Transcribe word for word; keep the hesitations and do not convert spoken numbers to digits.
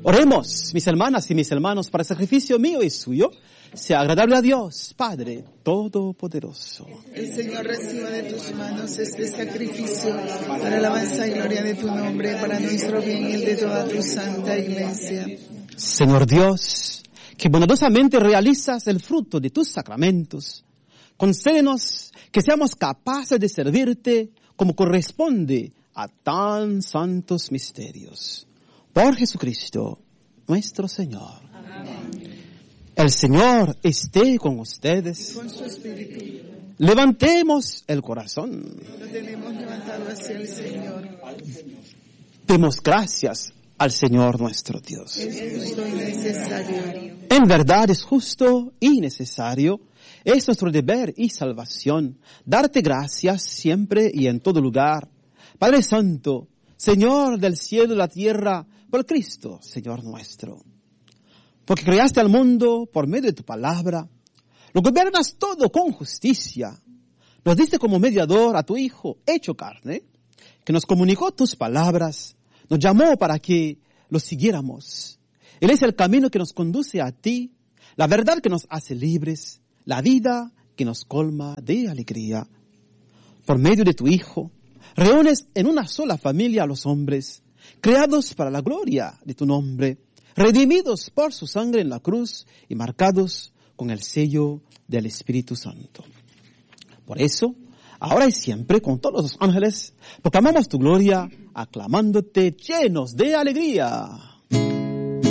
Oremos, mis hermanas y mis hermanos, para el sacrificio mío y suyo, sea agradable a Dios, Padre Todopoderoso. El Señor reciba de tus manos este sacrificio para alabanza y gloria de tu nombre, para nuestro bien y el de toda tu santa iglesia. Señor Dios, que bondadosamente realizas el fruto de tus sacramentos, concédenos que seamos capaces de servirte como corresponde a tan santos misterios. Por Jesucristo, nuestro Señor. Amén. El Señor esté con ustedes. Con su espíritu. Levantemos el corazón. Lo tenemos levantado hacia el Señor. Demos gracias al Señor nuestro Dios. Es justo y necesario. En verdad es justo y necesario. Es nuestro deber y salvación darte gracias siempre y en todo lugar. Padre Santo, Señor del cielo y la tierra, por Cristo, Señor nuestro. Porque creaste al mundo por medio de tu palabra, lo gobiernas todo con justicia. Nos diste como mediador a tu Hijo, hecho carne, que nos comunicó tus palabras, nos llamó para que lo siguiéramos. Él es el camino que nos conduce a ti, la verdad que nos hace libres, la vida que nos colma de alegría. Por medio de tu Hijo, reúnes en una sola familia a los hombres, creados para la gloria de tu nombre, redimidos por su sangre en la cruz y marcados con el sello del Espíritu Santo. Por eso, ahora y siempre, con todos los ángeles, proclamamos tu gloria, aclamándote llenos de alegría.